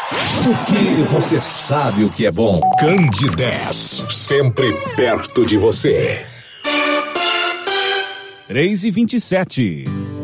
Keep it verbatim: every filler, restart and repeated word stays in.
Porque você sabe o que é bom. Candidez, sempre perto de você. três e vinte e sete.